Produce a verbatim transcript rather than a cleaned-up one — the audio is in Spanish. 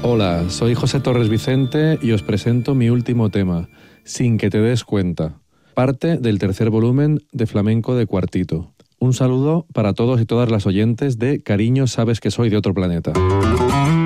Hola, soy José Torres Vicente y os presento mi último tema, Sin que te des cuenta, parte del tercer volumen de Flamenco de Cuartito. Un saludo para todos y todas las oyentes de Cariño, sabes que soy de otro planeta.